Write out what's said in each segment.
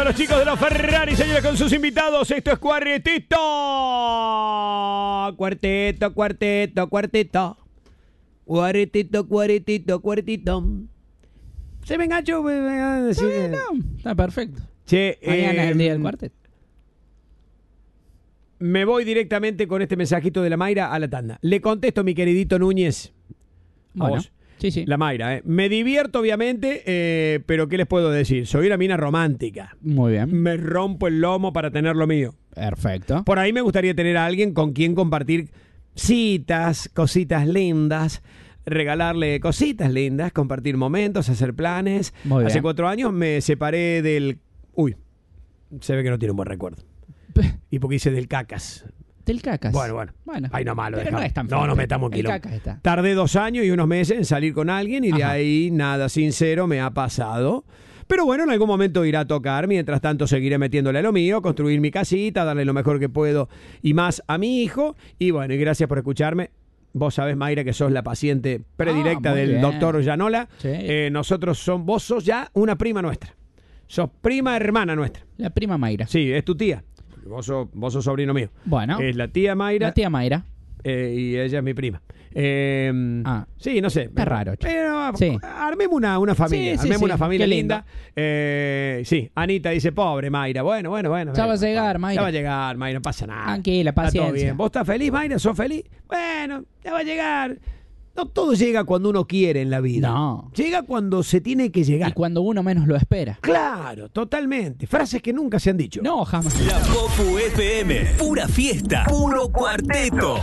a los chicos de los Ferrari, señores, con sus invitados. Esto es Cuartetito. Cuarteto. Se me enganchó. Está perfecto. Che, Mañana es el día del cuarteto. Me voy directamente con este mensajito de la Mayra a la tanda. Le contesto, mi queridito Núñez. A Bueno, vos. sí. La Mayra, Me divierto, obviamente, pero ¿qué les puedo decir? Soy una mina romántica. Muy bien. Me rompo el lomo para tener lo mío. Perfecto. Por ahí me gustaría tener a alguien con quien compartir citas, cositas lindas, regalarle cositas lindas, compartir momentos, hacer planes. Muy Hace bien. 4 años me separé del... Uy, se ve que no tiene un buen recuerdo. Y porque hice del cacas. Del cacas. Bueno. Ay, no, malo. Pero dejamos. no es tan No fuerte. nos metamos en El quilombo. cacas está. Tardé 2 años y unos meses en salir con alguien y de Ajá. ahí nada sincero me ha pasado. Pero bueno, en algún momento irá a tocar. Mientras tanto seguiré metiéndole a lo mío, construir mi casita, darle lo mejor que puedo y más a mi hijo. Y bueno, y gracias por escucharme. Vos sabés, Mayra, que sos la paciente predilecta muy del bien. doctor Llanola. Sí. Vos sos ya una prima nuestra. Sos prima hermana nuestra. La prima Mayra. Sí, es tu tía. Vos sos sobrino mío. Bueno. Es la tía Mayra. La tía Mayra. Y ella es mi prima. Sí, no sé. Está raro, che. Pero Sí. armemos una familia. Sí, Armemos una familia qué linda. Sí, Anita dice, pobre Mayra. Bueno. Ya va a llegar, Mayra. Ya va a llegar, Mayra, no pasa nada. Tranquila, Está todo paciencia. bien. ¿Vos estás feliz, Mayra? ¿Sos feliz? Bueno, ya va a llegar. No todo llega cuando uno quiere en la vida. No. Llega cuando se tiene que llegar. Y cuando uno menos lo espera. Claro, totalmente. Frases que nunca se han dicho. No, jamás. La Popu FM, pura fiesta, puro cuarteto.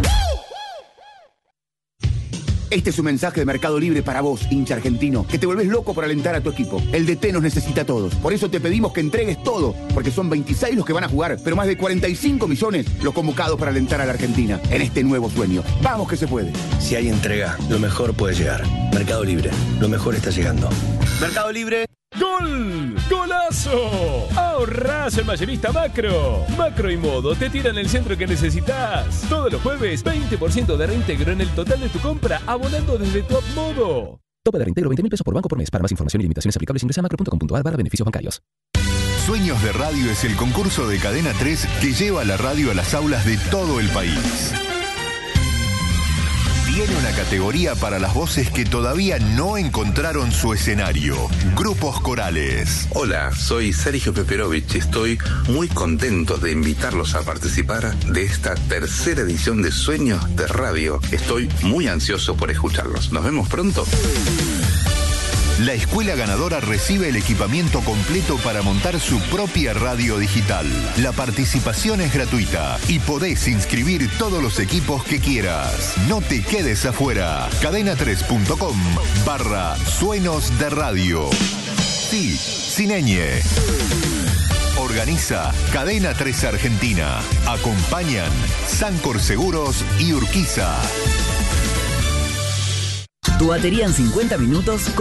Este es un mensaje de Mercado Libre para vos, hincha argentino, que te volvés loco por alentar a tu equipo. El DT nos necesita a todos. Por eso te pedimos que entregues todo, porque son 26 los que van a jugar, pero más de 45 millones los convocados para alentar a la Argentina en este nuevo sueño. ¡Vamos que se puede! Si hay entrega, lo mejor puede llegar. Mercado Libre, lo mejor está llegando. Mercado Libre. ¡Gol! ¡Golazo! ¡Ahorrás en Mayorista Macro! Macro y Modo te tiran el centro que necesitas. Todos los jueves, 20% de reintegro en el total de tu compra, abonando desde Top Modo. Tope de reintegro 20.000 pesos por banco por mes. Para más información y limitaciones aplicables ingresa a macro.com.ar/beneficios bancarios. Sueños de Radio es el concurso de Cadena 3 que lleva la radio a las aulas de todo el país. Tiene una categoría para las voces que todavía no encontraron su escenario. Grupos corales. Hola, soy Sergio Peperovich. Estoy muy contento de invitarlos a participar de esta tercera edición de Sueños de Radio. Estoy muy ansioso por escucharlos. Nos vemos pronto. La escuela ganadora recibe el equipamiento completo para montar su propia radio digital. La participación es gratuita y podés inscribir todos los equipos que quieras. No te quedes afuera. cadena3.com/Sueños de Radio. Sí, sin ñ. Organiza Cadena 3 Argentina. Acompañan Sancor Seguros y Urquiza. Tu batería en 50 minutos